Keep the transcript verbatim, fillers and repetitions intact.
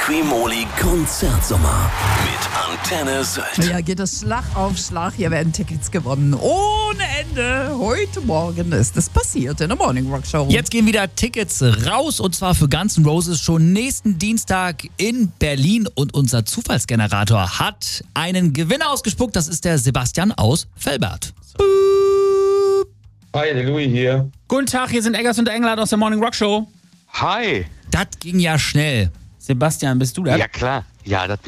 Quimoli Konzertsommer mit Antenne Sylt. Ja, geht es Schlag auf Schlag. Hier werden Tickets gewonnen. Ohne Ende. Heute Morgen ist es passiert in der Morning Rock Show. Jetzt gehen wieder Tickets raus und zwar für Guns N' Roses schon nächsten Dienstag in Berlin. Und unser Zufallsgenerator hat einen Gewinner ausgespuckt. Das ist der Sebastian aus Velbert. Hi, der Louis hier. Guten Tag, hier sind Eggers und Engelhardt aus der Morning Rock Show. Hi. Das ging ja schnell. Sebastian, bist du das? Ja klar. Ja, das